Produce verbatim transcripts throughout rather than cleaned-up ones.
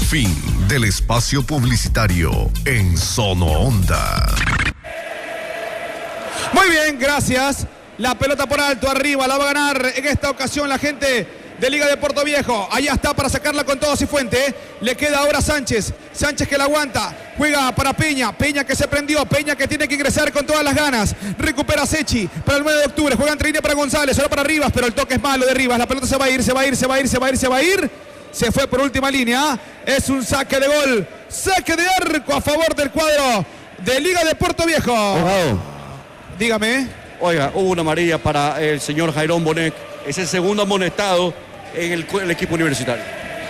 Fin del espacio publicitario en Sono Onda. Muy bien, gracias. La pelota por alto, arriba, la va a ganar en esta ocasión la gente de Liga de Puerto Viejo. Allá está para sacarla con todo Cifuente. Le queda ahora Sánchez. Sánchez que la aguanta. Juega para Peña. Peña que se prendió. Peña que tiene que ingresar con todas las ganas. Recupera Sechi para el nueve de octubre. Juega entre línea para González. Ahora para Rivas, pero el toque es malo de Rivas. La pelota se va a ir, se va a ir, se va a ir, se va a ir, se va a ir. Se fue por última línea. Es un saque de gol. Saque de arco a favor del cuadro de Liga de Puerto Viejo. Ojo. Dígame. Oiga, hubo una amarilla para el señor Jairón Bonet. Es el segundo amonestado en el, el equipo universitario.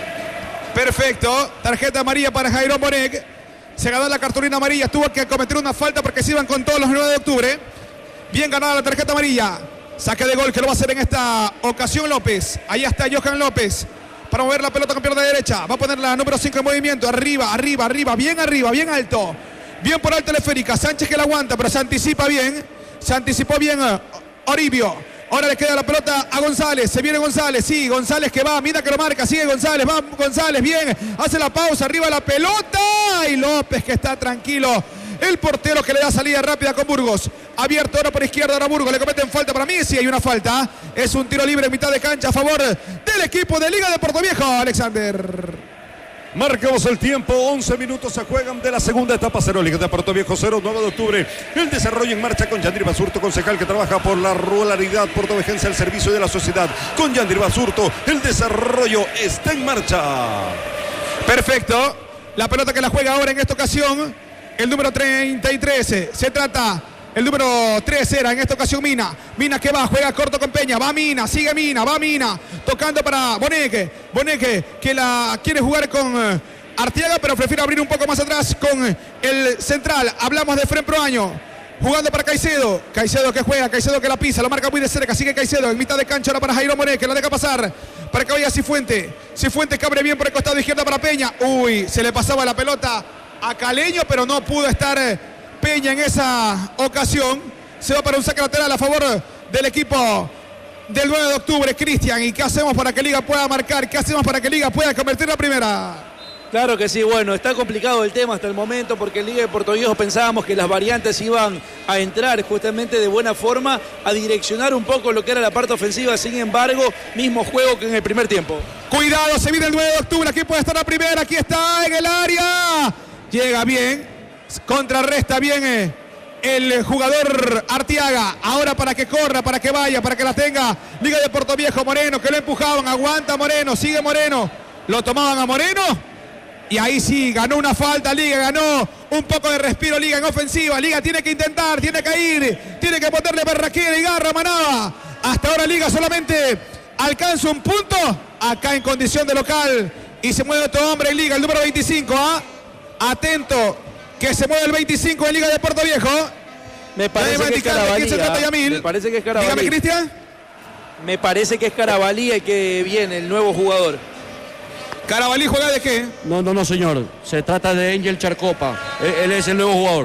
Perfecto. Tarjeta amarilla para Jairón Bonet. Se ganó la cartulina amarilla. Tuvo que cometer una falta porque se iban con todos los nueve de octubre. Bien ganada la tarjeta amarilla. Saque de gol que lo va a hacer en esta ocasión López. Ahí está Johan López. Para mover la pelota con pierna derecha. Va a poner la número cinco en movimiento. Arriba, arriba, arriba. Bien arriba, bien alto. Bien por alto la esférica. Sánchez que la aguanta, pero se anticipa bien. Se anticipó bien Oribio. Ahora le queda la pelota a González. Se viene González. Sí, González que va. Mira que lo marca. Sigue González. Va González. Bien. Hace la pausa. Arriba la pelota. Y López que está tranquilo. El portero que le da salida rápida con Burgos. Abierto ahora por izquierda. Ahora Burgos. Le cometen falta para mí. Sí, hay una falta. Es un tiro libre en mitad de cancha a favor del equipo de Liga de Puerto Viejo. Alexander. Marcamos el tiempo, once minutos se juegan de la segunda etapa. Cero, Liga de Puerto Viejo, cero, nueve de octubre. El desarrollo en marcha con Yandir Basurto, concejal que trabaja por la ruralidad portovejense al servicio de la sociedad. Con Yandir Basurto, el desarrollo está en marcha. Perfecto. La pelota que la juega ahora en esta ocasión, el número treinta y tres. Se trata... El número tres era en esta ocasión Mina. Mina que va, juega corto con Peña. Va Mina, sigue Mina, va Mina. Tocando para Boneque. Boneque que la quiere jugar con uh, Arteaga, pero prefiere abrir un poco más atrás con uh, el central. Hablamos de Fren Proaño. Jugando para Caicedo. Caicedo que juega, Caicedo que la pisa. Lo marca muy de cerca. Sigue Caicedo en mitad de cancha ahora para Jairo Boneque. Que la deja pasar para que vaya Cifuente. Cifuente que abre bien por el costado izquierdo para Peña. Uy, se le pasaba la pelota a Caleño, pero no pudo estar... Uh, Peña en esa ocasión. Se va para un saque lateral a favor del equipo del nueve de octubre, Cristian. ¿Y qué hacemos para que Liga pueda marcar? ¿Qué hacemos para que Liga pueda convertir la primera? Claro que sí, bueno, está complicado el tema hasta el momento porque en Liga de Puerto Viejo pensábamos que las variantes iban a entrar justamente de buena forma a direccionar un poco lo que era la parte ofensiva. Sin embargo, mismo juego que en el primer tiempo. Cuidado, se viene el nueve de octubre. Aquí puede estar la primera. Aquí está en el área. Llega bien. Contrarresta bien eh, el jugador Arteaga. Ahora para que corra, para que vaya, para que la tenga Liga de Puerto Viejo. Moreno, que lo empujaban. Aguanta Moreno, sigue Moreno. Lo tomaban a Moreno. Y ahí sí, ganó una falta Liga, ganó un poco de respiro Liga en ofensiva. Liga tiene que intentar, tiene que ir, tiene que ponerle berraquera y garra, manaba. Hasta ahora Liga solamente alcanza un punto acá en condición de local. Y se mueve otro hombre en Liga, el número veinticinco. ¿ah? Atento. Que se mueve el veinticinco en Liga de Puerto Viejo. Me parece que es Carabalí. Me parece que es Carabalí. Dígame, Cristian. Me parece que es Carabalí el que viene, el nuevo jugador. ¿Carabalí juega de qué? No, no, no, señor. Se trata de Angel Charcopa. Él, él es el nuevo jugador.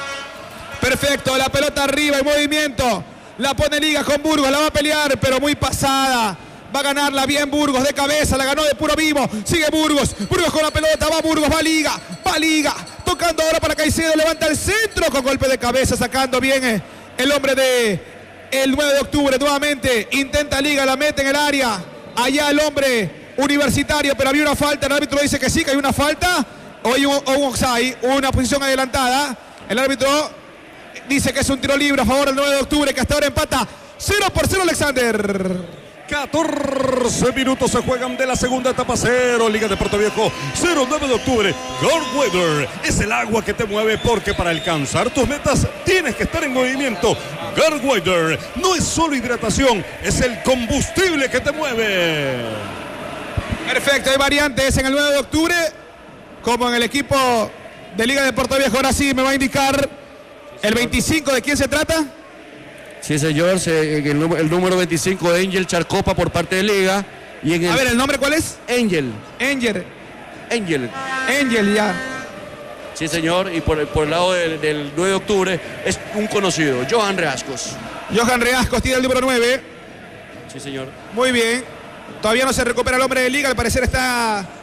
Perfecto, la pelota arriba en movimiento. La pone Liga con Burgos, la va a pelear, pero muy pasada. Va a ganarla bien Burgos de cabeza, la ganó de puro vivo. Sigue Burgos, Burgos con la pelota, va Burgos, va Liga, va Liga. Tocando ahora para Caicedo, levanta el centro con golpe de cabeza, sacando bien el hombre de el nueve de octubre nuevamente. Intenta Liga, la mete en el área. Allá el hombre universitario, pero había una falta. El árbitro dice que sí, que hay una falta. O hay un, o un offside, una posición adelantada. El árbitro dice que es un tiro libre a favor del nueve de octubre, que hasta ahora empata cero por cero Alexander. catorce minutos se juegan de la segunda etapa. Cero, Liga de Puerto Viejo, cero, nueve de octubre. Gold Weather es el agua que te mueve, porque para alcanzar tus metas tienes que estar en movimiento. Gold Weather no es solo hidratación, es el combustible que te mueve. Perfecto, hay variantes en el nueve de octubre, como en el equipo de Liga de Puerto Viejo. Ahora sí me va a indicar el veinticinco, ¿de quién se trata? Sí, señor, se, el, el número veinticinco, Angel Charcopa por parte de Liga. Y en el, a ver, ¿el nombre cuál es? Angel. Angel. Angel. Angel, ya. Sí, señor, y por, por el lado del, del nueve de octubre es un conocido, Johan Reascos. Johan Reascos tiene el número nueve. Sí, señor. Muy bien. Todavía no se recupera el hombre de Liga, al parecer está